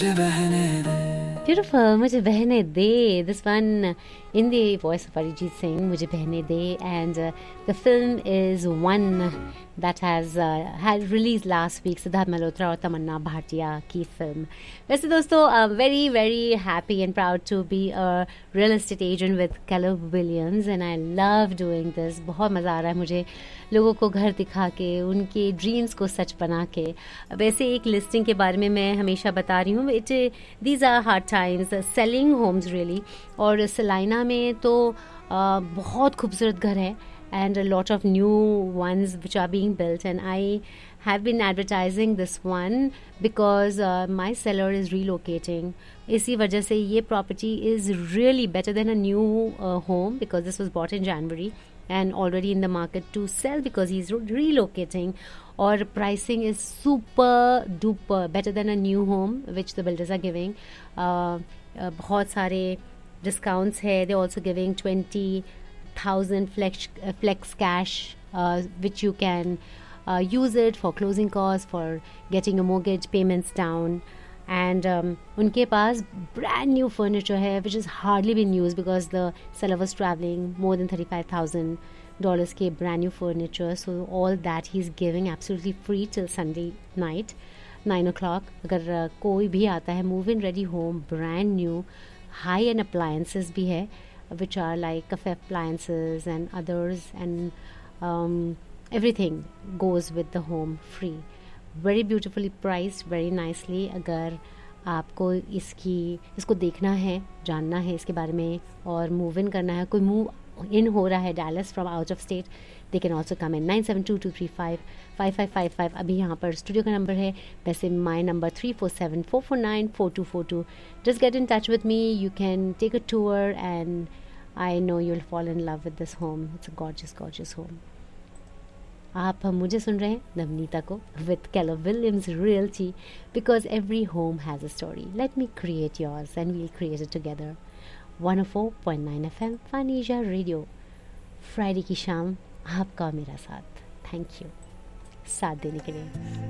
Beautiful, मुझे बहने दे. This one in the voice of Arijit Singh, मुझे बहने दे, and the film is one that has had released last week. Siddharth Malhotra और तमन्ना भाटिया की film. वैसे दोस्तों, very very happy and proud to be a real estate agent with Keller Williams, and I love doing this. बहुत मज़ा आ रहा है मुझे लोगों को घर दिखा के, उनके ड्रीम्स को सच बना के. वैसे एक लिस्टिंग के बारे में मैं हमेशा बता रही हूँ, these are hard times selling Holmes really. और सलाइना में तो बहुत खूबसूरत घर है, and a lot of new ones which are being built, and I have been advertising this one because my seller is relocating. इसी वजह से ये property is really better than a new home because this was bought in January and already in the market to sell because he's relocating. और pricing is super duper better than a new home which the builders are giving. बहुत सारे discounts है. They're also giving 20,000 flex cash which you can use it for closing costs, for getting your mortgage payments down. And उनके पास brand new furniture है which is hardly been used because the seller was traveling. More than $35,000 के brand new furniture. So all that he's giving absolutely free till Sunday night 9 o'clock. अगर कोई भी आता है, move in ready home, brand new, high end appliances भी है which are like cafe appliances and others, and everything goes with the home free. Very beautifully priced, very nicely. अगर आपको इसको देखना है, जानना है इसके बारे में और मूव इन करना है, कोई मूव इन हो रहा है Dallas from out of state, they can also come इन. 9722355555. अभी यहाँ पर स्टूडियो का नंबर है. वैसे my number 3474494242. Just get in touch with me. You can take a tour and I know you'll fall in love with this home. It's a gorgeous, gorgeous home. आप मुझे सुन रहे हैं, नवनीता को, with Keller Williams Realty, because every home has a story. Let me create yours and we'll create it together. 104.9 FM, Fanija Radio. Friday की शाम, आपका मेरा साथ. Thank you. साथ देने के लिए.